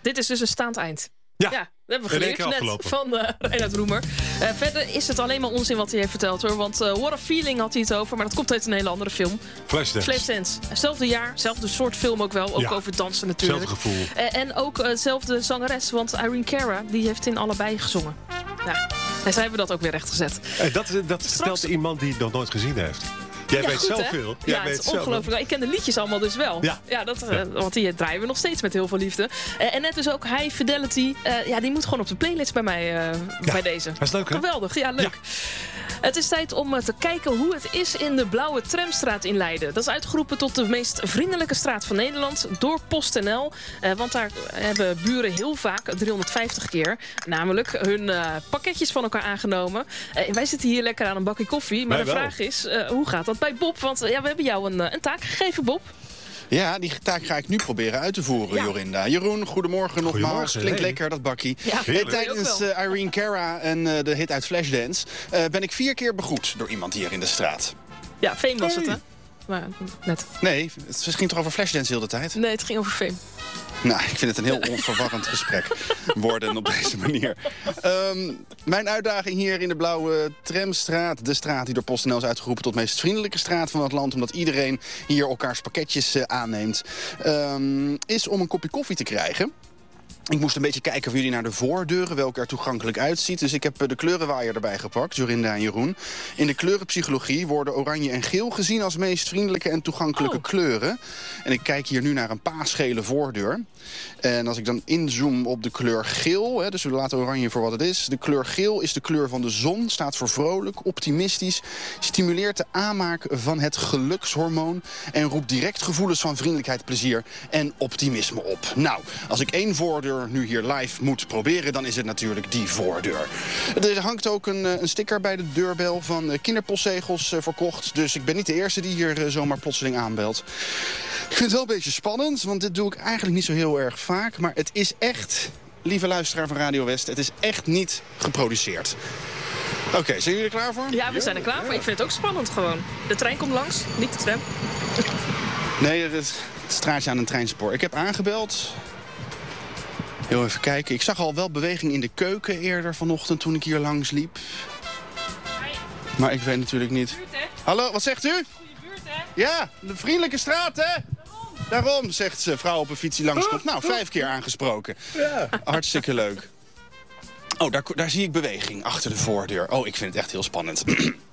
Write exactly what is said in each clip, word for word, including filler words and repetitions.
dit is dus een staand eind. Ja, Ja, dat hebben we geleerd net afgelopen. van uh, Reinhard Roemer. Uh, verder is het alleen maar onzin wat hij heeft verteld, hoor. Want uh, What a Feeling had hij het over, maar dat komt uit een hele andere film. Flashdance. Flashdance. Hetzelfde jaar, hetzelfde soort film ook wel. Ook Ja. over dansen natuurlijk. Hetzelfde gevoel. Uh, en ook uh, dezelfde zangeres, want Irene Cara, die heeft in allebei gezongen. Ja. En zij hebben dat ook weer rechtgezet. Hey, dat dat stelt iemand die het nog nooit gezien heeft. Jij Ja, weet goed, zoveel. hè? Jij Ja, weet het is ongelooflijk. Ik ken de liedjes allemaal dus wel. Ja. Ja, dat, uh, Ja. Want die draaien we nog steeds met heel veel liefde. Uh, en net dus ook High Fidelity. Uh, ja, die moet gewoon op de playlist bij mij, uh, Ja. bij deze. Dat is leuk, hè? Geweldig, ja, leuk. Het is tijd om uh, te kijken hoe het is in de Blauwe Tramstraat in Leiden. Dat is uitgeroepen tot de meest vriendelijke straat van Nederland door PostNL. Uh, want daar hebben buren heel vaak, driehonderdvijftig keer, namelijk hun uh, pakketjes van elkaar aangenomen. Uh, wij zitten hier lekker aan een bakje koffie. Maar Wij de wel. vraag is, uh, hoe gaat dat bij Bob? Want uh, ja, we hebben jou een, uh, een taak gegeven, Bob. Ja, die taak ga ik nu proberen uit te voeren, Ja. Jorinda. Jeroen, goedemorgen nogmaals. Goedemorgen, Klinkt hey. lekker, dat bakkie. Ja, Eh, heerlijk. Tijdens Ook wel. uh, Irene Cara en uh, de hit uit Flashdance uh, ben ik vier keer begroet door iemand hier in de straat. Ja, Fame was het, Hey. hè? Maar net. Nee, het ging toch over Flashdance heel de tijd? Nee, het ging over Fame. Nou, ik vind het een heel onverwarrend gesprek worden op deze manier. Um, mijn uitdaging hier in de Blauwe Tramstraat, de straat die door PostNL is uitgeroepen tot meest vriendelijke straat van het land, omdat iedereen hier elkaars pakketjes uh, aanneemt, um, is om een kopje koffie te krijgen. Ik moest een beetje kijken voor jullie naar de voordeuren, welke er toegankelijk uitziet. Dus ik heb uh, de kleurenwaaier erbij gepakt, Jorinda en Jeroen. In de kleurenpsychologie worden oranje en geel gezien als meest vriendelijke en toegankelijke Oh. kleuren. En ik kijk hier nu naar een paasgele voordeur. En als ik dan inzoom op de kleur geel, hè, dus we laten oranje voor wat het is. De kleur geel is de kleur van de zon, staat voor vrolijk, optimistisch, stimuleert de aanmaak van het gelukshormoon en roept direct gevoelens van vriendelijkheid, plezier en optimisme op. Nou, als ik één voordeur nu hier live moet proberen, dan is het natuurlijk die voordeur. Er hangt ook een, een sticker bij de deurbel van kinderpostzegels uh, verkocht. Dus ik ben niet de eerste die hier uh, zomaar plotseling aanbelt. Ik vind het wel een beetje spannend, want dit doe ik eigenlijk niet zo heel erg vaak. Maar het is echt, lieve luisteraar van Radio West, het is echt niet geproduceerd. Oké, okay, zijn jullie er klaar voor? Ja, we zijn er klaar voor. Ik vind het ook spannend gewoon. De trein komt langs, niet de tram. Nee, het, het straatje aan een treinspoor. Ik heb aangebeld. Heel even kijken. Ik zag al wel beweging in de keuken eerder vanochtend toen ik hier langs liep. Maar ik weet natuurlijk niet. Hallo, wat zegt u? Goeie buurt, hè? Ja, de vriendelijke straat, hè? Daarom, Daarom zegt ze, vrouw op een fiets die langskomt. Nou, vijf keer aangesproken. Ja. Hartstikke leuk. Oh, daar, daar zie ik beweging achter de voordeur. Oh, ik vind het echt heel spannend.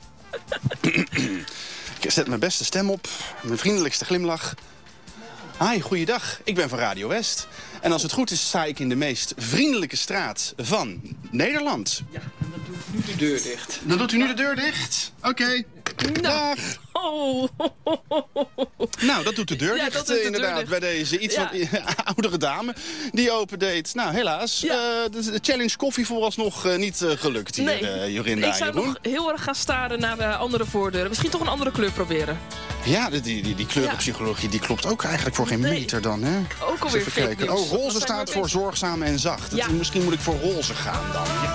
Ik zet mijn beste stem op, mijn vriendelijkste glimlach. Hi, goeiedag. Ik ben van Radio West. En als het goed is, sta ik in de meest vriendelijke straat van Nederland. Ja, en dan doe ik nu de deur dicht. Dan doet u nu de deur dicht? Oké. Okay. Dag. Oh. Nou, dat doet de deur Ja, dicht, dat doet de deur inderdaad, dicht. bij deze iets Ja. wat oudere dame die opendeed. Nou, helaas. Ja. Uh, de, de challenge koffie vooralsnog uh, niet uh, gelukt hier, Nee. uh, Jorinda Ik en zou Jeroen. nog heel erg gaan staren naar de andere voordeuren. Misschien toch een andere kleur proberen. Ja, die, die, die, die kleurenpsychologie die klopt ook eigenlijk voor geen Nee. meter dan, hè? Ook Eens alweer even fake kijken. nieuws. Oh, Wat roze zijn we staat voor bezig? zorgzaam en zacht. Ja. Misschien moet ik voor roze gaan dan.